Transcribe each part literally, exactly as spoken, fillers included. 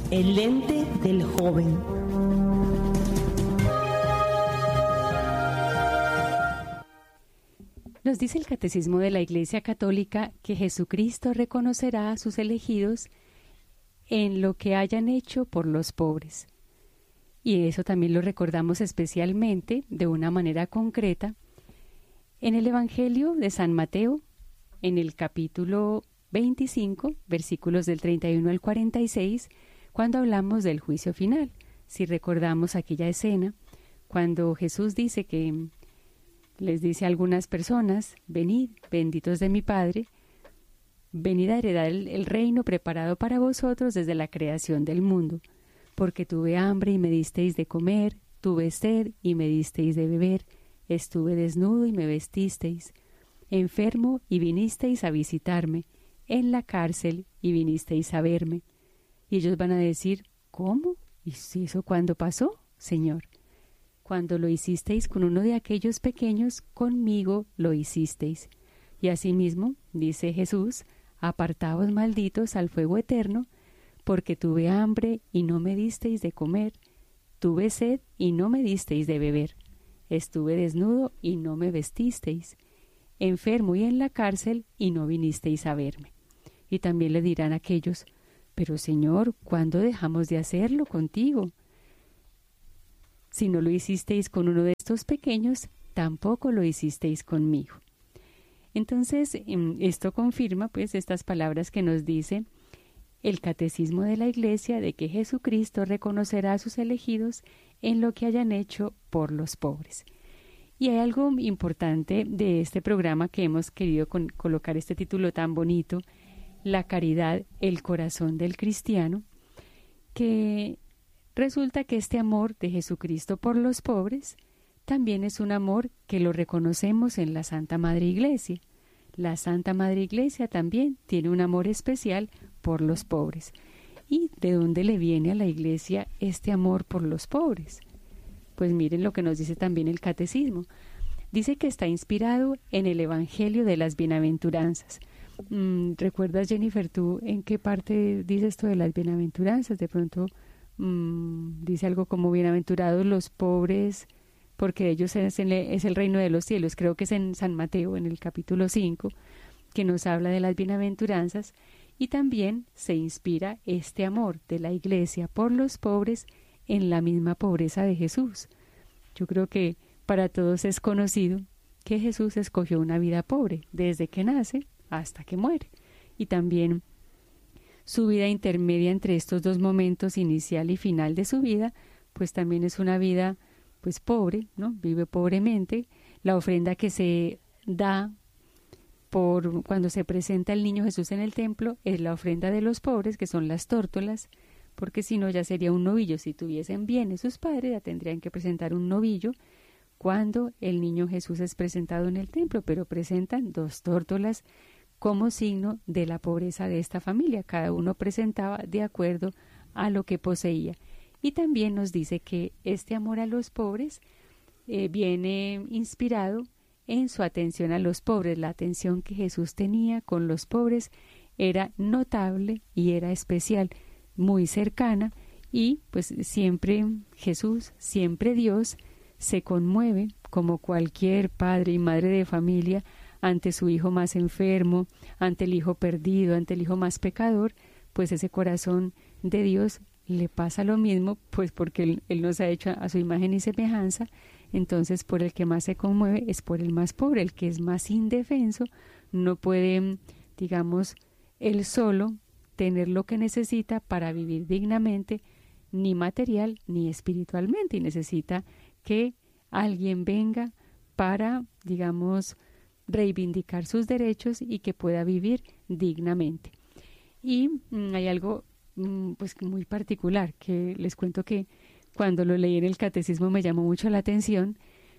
El lente del joven. Nos dice el Catecismo de la Iglesia Católica que Jesucristo reconocerá a sus elegidos en lo que hayan hecho por los pobres. Y eso también lo recordamos especialmente, de una manera concreta, en el Evangelio de San Mateo, en el capítulo veinticinco, versículos del treinta y uno al cuarenta y seis, cuando hablamos del juicio final. Si recordamos aquella escena, cuando Jesús dice que les dice a algunas personas: venid, benditos de mi Padre, venid a heredar el, el reino preparado para vosotros desde la creación del mundo, porque tuve hambre y me disteis de comer, tuve sed y me disteis de beber, estuve desnudo y me vestisteis, enfermo y vinisteis a visitarme, en la cárcel y vinisteis a verme. Y ellos van a decir: ¿cómo? ¿Y eso cuándo pasó, Señor? Cuando lo hicisteis con uno de aquellos pequeños, conmigo lo hicisteis. Y asimismo, dice Jesús: apartaos, malditos, al fuego eterno, porque tuve hambre y no me disteis de comer, tuve sed y no me disteis de beber, estuve desnudo y no me vestisteis, enfermo y en la cárcel y no vinisteis a verme. Y también le dirán aquellos: pero Señor, ¿cuándo dejamos de hacerlo contigo? Si no lo hicisteis con uno de estos pequeños, tampoco lo hicisteis conmigo. Entonces, esto confirma pues estas palabras que nos dice el Catecismo de la Iglesia, de que Jesucristo reconocerá a sus elegidos en lo que hayan hecho por los pobres. Y hay algo importante de este programa que hemos querido con, colocar este título tan bonito: la caridad, el corazón del cristiano, que resulta que este amor de Jesucristo por los pobres también es un amor que lo reconocemos en la Santa Madre Iglesia. La Santa Madre Iglesia también tiene un amor especial por los pobres. ¿Y de dónde le viene a la Iglesia este amor por los pobres? Pues miren lo que nos dice también el Catecismo. Dice que está inspirado en el Evangelio de las Bienaventuranzas. Mm, ¿Recuerdas, Jennifer, tú en qué parte dice esto de las bienaventuranzas? De pronto mm, dice algo como: bienaventurados los pobres, porque ellos es el, es el reino de los cielos. Creo que es en San Mateo, en el capítulo cinco, que nos habla de las bienaventuranzas. Y también se inspira este amor de la Iglesia por los pobres en la misma pobreza de Jesús. Yo creo que para todos es conocido que Jesús escogió una vida pobre desde que nace hasta que muere. Y también su vida intermedia entre estos dos momentos, inicial y final de su vida, pues también es una vida pues pobre, ¿no? Vive pobremente. La ofrenda que se da por cuando se presenta el niño Jesús en el templo es la ofrenda de los pobres, que son las tórtolas, porque si no ya sería un novillo. Si tuviesen bienes sus padres, ya tendrían que presentar un novillo cuando el niño Jesús es presentado en el templo, pero presentan dos tórtolas como signo de la pobreza de esta familia. Cada uno presentaba de acuerdo a lo que poseía. Y también nos dice que este amor a los pobres eh, viene inspirado en su atención a los pobres. La atención que Jesús tenía con los pobres era notable y era especial, muy cercana, y pues siempre Jesús, siempre Dios, se conmueve como cualquier padre y madre de familia ante su hijo más enfermo, ante el hijo perdido, ante el hijo más pecador. Pues ese corazón de Dios le pasa lo mismo, pues porque él, él nos ha hecho a su imagen y semejanza. Entonces por el que más se conmueve es por el más pobre, el que es más indefenso, no puede, digamos, él solo tener lo que necesita para vivir dignamente, ni material ni espiritualmente, y necesita que alguien venga para, digamos, reivindicar sus derechos y que pueda vivir dignamente. Y mm, hay algo mm, pues muy particular que les cuento, que cuando lo leí en el catecismo me llamó mucho la atención,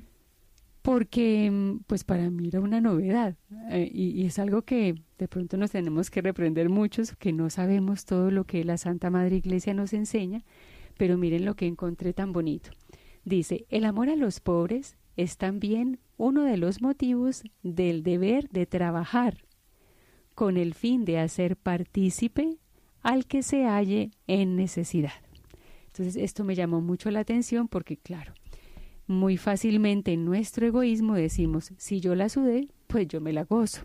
porque mm, pues para mí era una novedad, eh, y, y es algo que de pronto nos tenemos que reprender muchos, que no sabemos todo lo que la Santa Madre Iglesia nos enseña, pero miren lo que encontré tan bonito. Dice: el amor a los pobres es también uno de los motivos del deber de trabajar, con el fin de hacer partícipe al que se halle en necesidad. Entonces esto me llamó mucho la atención porque, claro, muy fácilmente en nuestro egoísmo decimos, si yo la sudé, pues yo me la gozo.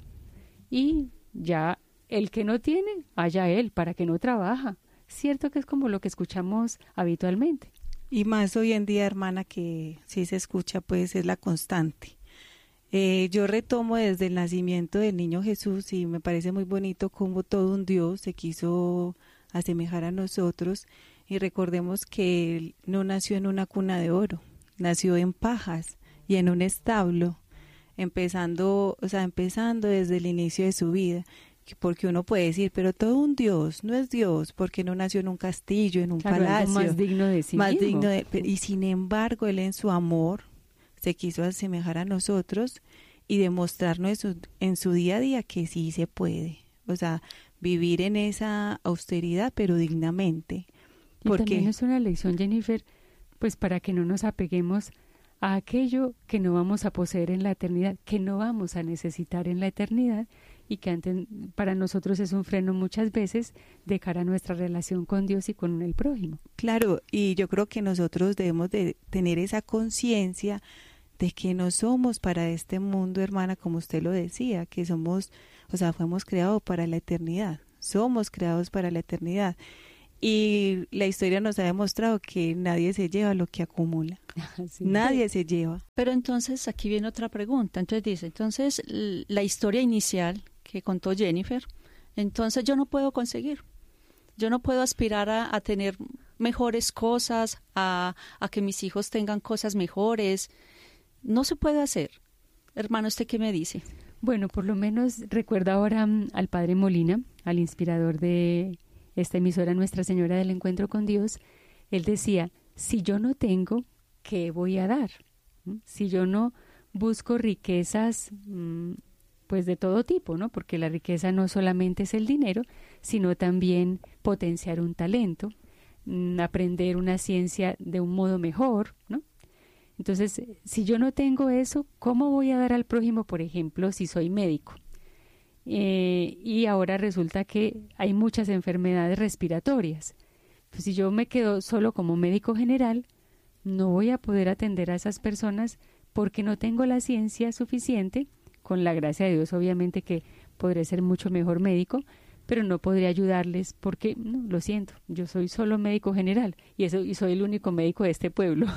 Y ya el que no tiene, allá él, para que no trabaja. Cierto que es como lo que escuchamos habitualmente. Y más hoy en día, hermana, que sí se escucha, pues es la constante. Eh, yo retomo desde el nacimiento del niño Jesús y me parece muy bonito cómo todo un Dios se quiso asemejar a nosotros, y recordemos que él no nació en una cuna de oro, nació en pajas y en un establo, empezando, o sea, empezando desde el inicio de su vida. Porque uno puede decir, pero todo un Dios no es Dios, porque no nació en un castillo, en un claro, palacio, algo más digno de sí más mismo. digno de, y sin embargo él en su amor se quiso asemejar a nosotros y demostrarnos en su, en su día a día que sí se puede, o sea, vivir en esa austeridad pero dignamente. Y porque también es una lección, Jennifer, pues para que no nos apeguemos a aquello que no vamos a poseer en la eternidad, que no vamos a necesitar en la eternidad, y que antes, para nosotros es un freno muchas veces de cara a nuestra relación con Dios y con el prójimo. Claro, y yo creo que nosotros debemos de tener esa conciencia de que no somos para este mundo, hermana, como usted lo decía, que somos, o sea, fuimos creados para la eternidad, somos creados para la eternidad. Y la historia nos ha demostrado que nadie se lleva lo que acumula. Sí. Nadie se lleva. Pero entonces aquí viene otra pregunta. Entonces dice, entonces la historia inicial que contó Jennifer, entonces yo no puedo conseguir. Yo no puedo aspirar a, a tener mejores cosas, a, a que mis hijos tengan cosas mejores. No se puede hacer. Hermano, ¿usted qué me dice? Bueno, por lo menos recuerdo ahora um, al Padre Molina, al inspirador de esta emisora Nuestra Señora del Encuentro con Dios. Él decía, si yo no tengo, ¿qué voy a dar? ¿Mm? Si yo no busco riquezas, mmm, pues de todo tipo, ¿no? Porque la riqueza no solamente es el dinero, sino también potenciar un talento, mmm, aprender una ciencia de un modo mejor, ¿no? Entonces, si yo no tengo eso, ¿cómo voy a dar al prójimo, por ejemplo, si soy médico? Eh, y ahora resulta que hay muchas enfermedades respiratorias. Pues si yo me quedo solo como médico general, no voy a poder atender a esas personas porque no tengo la ciencia suficiente. Con la gracia de Dios, obviamente que podré ser mucho mejor médico, pero no podré ayudarles porque, no, lo siento, yo soy solo médico general y, eso, y soy el único médico de este pueblo.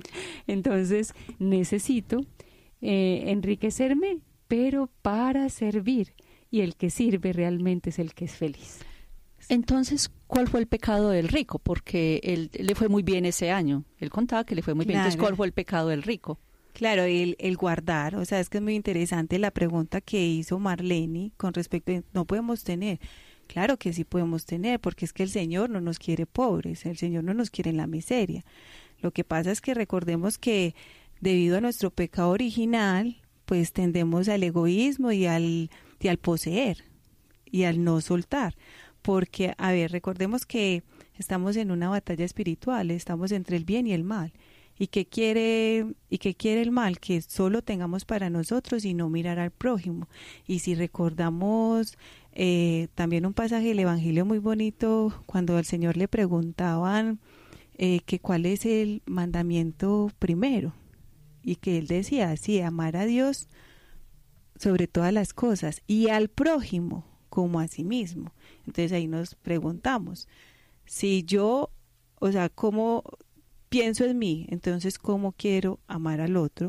Entonces necesito eh, enriquecerme, pero para servir. Y el que sirve realmente es el que es feliz. Entonces, ¿cuál fue el pecado del rico? Porque él, él le fue muy bien ese año. Él contaba que le fue muy bien. Claro. Entonces, ¿cuál fue el pecado del rico? Claro, el, el guardar. O sea, es que es muy interesante la pregunta que hizo Marlene con respecto a no podemos tener. Claro que sí podemos tener, porque es que el Señor no nos quiere pobres, el Señor no nos quiere en la miseria. Lo que pasa es que recordemos que debido a nuestro pecado original, pues tendemos al egoísmo y al y al poseer y al no soltar, porque, a ver, recordemos que estamos en una batalla espiritual, estamos entre el bien y el mal, y que quiere y que quiere el mal, que solo tengamos para nosotros y no mirar al prójimo. Y si recordamos eh, también un pasaje del Evangelio muy bonito, cuando al Señor le preguntaban eh, que cuál es el mandamiento primero, y que él decía, sí, amar a Dios sobre todas las cosas y al prójimo como a sí mismo. Entonces ahí nos preguntamos, si yo, o sea, ¿cómo pienso en mí? Entonces, ¿cómo quiero amar al otro?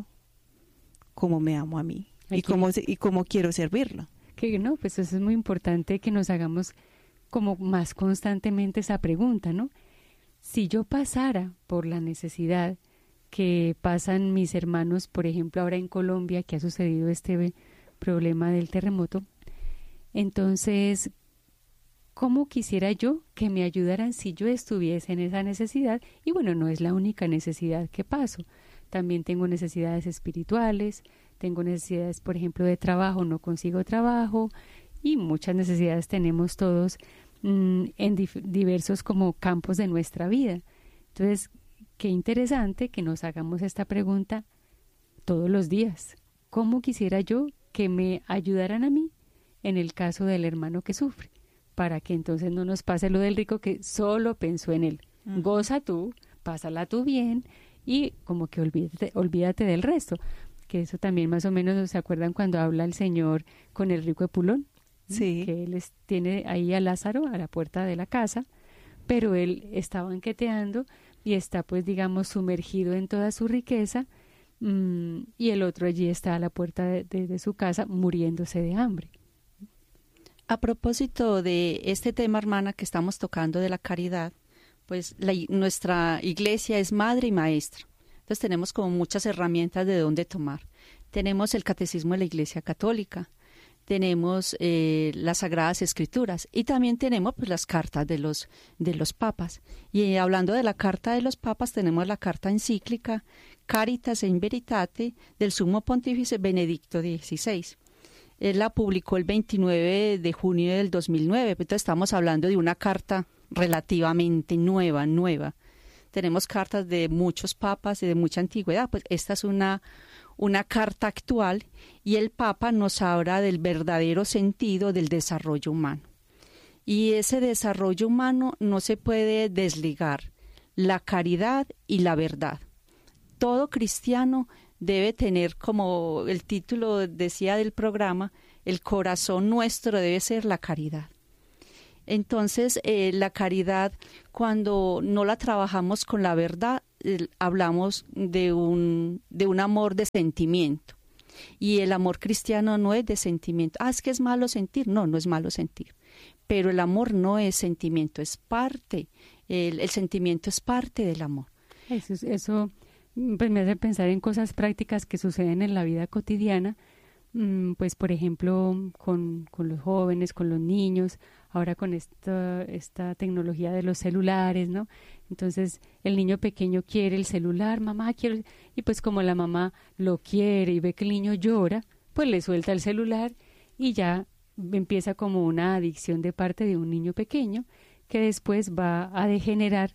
¿Cómo me amo a mí? ¿Y cómo, y cómo quiero servirlo? Que no, pues eso es muy importante que nos hagamos como más constantemente esa pregunta, ¿no? Si yo pasara por la necesidad que pasan mis hermanos, por ejemplo, ahora en Colombia, que ha sucedido este problema del terremoto, entonces, ¿cómo quisiera yo que me ayudaran si yo estuviese en esa necesidad? Y bueno, no es la única necesidad que paso. También tengo necesidades espirituales, tengo necesidades, por ejemplo, de trabajo, no consigo trabajo, y muchas necesidades tenemos todos mmm, en dif- diversos como campos de nuestra vida. Entonces, qué interesante que nos hagamos esta pregunta todos los días. ¿Cómo quisiera yo que me ayudaran a mí en el caso del hermano que sufre? para que entonces no nos pase lo del rico que solo pensó en él. Uh-huh. Goza tú, pásala tú bien y como que olvídate, olvídate del resto. Que eso también más o menos, ¿se acuerdan cuando habla el Señor con el rico Epulón? Sí. Que él es, tiene ahí a Lázaro a la puerta de la casa, pero él está banqueteando y está pues digamos sumergido en toda su riqueza, mmm, y el otro allí está a la puerta de, de, de su casa muriéndose de hambre. A propósito de este tema, hermana, que estamos tocando de la caridad, pues la, nuestra iglesia es madre y maestra. Entonces tenemos como muchas herramientas de dónde tomar. Tenemos el Catecismo de la Iglesia Católica, tenemos eh, las Sagradas Escrituras y también tenemos pues las cartas de los, de los papas. Y eh, hablando de la carta de los papas, tenemos la carta encíclica Caritas in Veritate del Sumo Pontífice Benedicto dieciséis. Él la publicó el veintinueve de junio del dos mil nueve, entonces estamos hablando de una carta relativamente nueva, nueva. Tenemos cartas de muchos papas y de mucha antigüedad, pues esta es una, una carta actual y el Papa nos habla del verdadero sentido del desarrollo humano. Y ese desarrollo humano no se puede desligar, la caridad y la verdad. Todo cristiano debe tener, como el título decía del programa, el corazón nuestro debe ser la caridad. Entonces, eh, la caridad, cuando no la trabajamos con la verdad, eh, hablamos de un, de un amor de sentimiento. Y el amor cristiano no es de sentimiento. Ah, es que es malo sentir. No, no es malo sentir. Pero el amor no es sentimiento, es parte. El, el sentimiento es parte del amor. Eso, eso pues me hace pensar en cosas prácticas que suceden en la vida cotidiana. Pues por ejemplo con, con los jóvenes, con los niños, ahora con esta, esta tecnología de los celulares, ¿no? Entonces el niño pequeño quiere el celular, mamá quiero, y pues como la mamá lo quiere y ve que el niño llora, pues le suelta el celular y ya empieza como una adicción de parte de un niño pequeño que después va a degenerar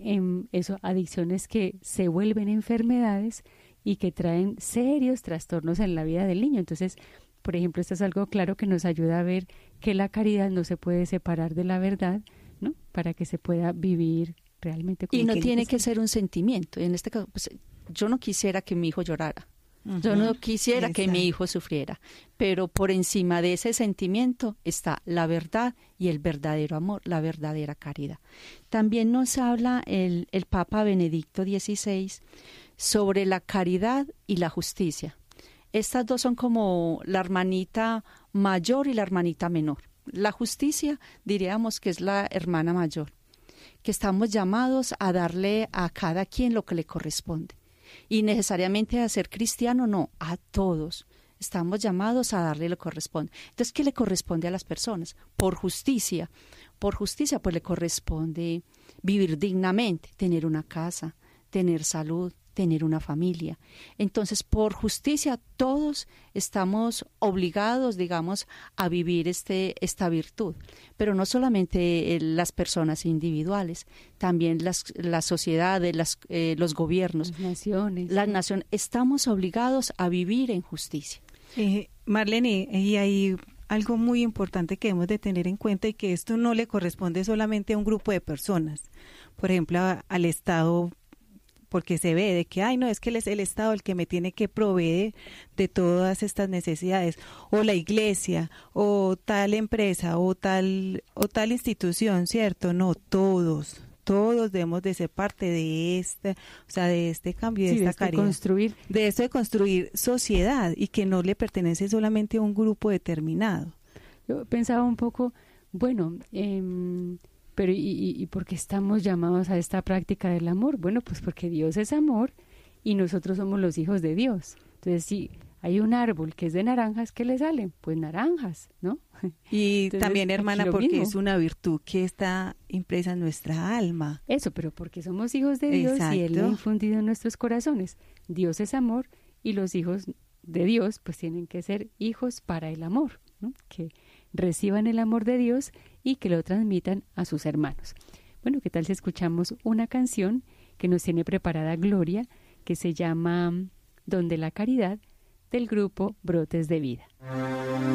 en eso, adicciones que se vuelven enfermedades y que traen serios trastornos en la vida del niño. Entonces, por ejemplo, esto es algo claro que nos ayuda a ver que la caridad no se puede separar de la verdad, ¿no? Para que se pueda vivir realmente como y no que tiene que ser un sentimiento. En este caso, pues, yo no quisiera que mi hijo llorara. Uh-huh. Yo no quisiera Exacto. que mi hijo sufriera, pero por encima de ese sentimiento está la verdad y el verdadero amor, la verdadera caridad. También nos habla el, el Papa Benedicto dieciséis sobre la caridad y la justicia. Estas dos son como la hermanita mayor y la hermanita menor. La justicia diríamos que es la hermana mayor, que estamos llamados a darle a cada quien lo que le corresponde. Y necesariamente a ser cristiano, no, a todos. Estamos llamados a darle lo que corresponde. Entonces, ¿qué le corresponde a las personas? Por justicia. Por justicia, pues le corresponde vivir dignamente, tener una casa, tener salud, tener una familia. Entonces, por justicia, todos estamos obligados, digamos, a vivir este, esta virtud. Pero no solamente eh, las personas individuales, también las, las sociedades, las, eh, los gobiernos. Las naciones. Las naciones. Estamos obligados a vivir en justicia. Eh, Marlene, y hay algo muy importante que hemos de tener en cuenta y que esto no le corresponde solamente a un grupo de personas. Por ejemplo, a, al Estado, porque se ve de que, ay, no, es que es el Estado el que me tiene que proveer de todas estas necesidades, o la iglesia, o tal empresa, o tal, o tal institución, ¿cierto? No, todos, todos debemos de ser parte de este, o sea, de este cambio, de sí, esta de este caridad. Construir. De esto de construir sociedad y que no le pertenece solamente a un grupo determinado. Yo pensaba un poco, bueno, eh, pero ¿y, y, y por qué estamos llamados a esta práctica del amor? Bueno, pues porque Dios es amor y nosotros somos los hijos de Dios. Entonces, si hay un árbol que es de naranjas, ¿qué le salen? Pues naranjas, ¿no? Y Entonces, también, hermana, porque mismo. es una virtud que está impresa en nuestra alma. Eso, pero porque somos hijos de Dios Exacto. y Él lo ha infundido en nuestros corazones. Dios es amor y los hijos de Dios pues tienen que ser hijos para el amor, ¿no? Que reciban el amor de Dios y que lo transmitan a sus hermanos. Bueno, ¿qué tal si escuchamos una canción que nos tiene preparada Gloria, que se llama Donde la Caridad, del grupo Brotes de Vida?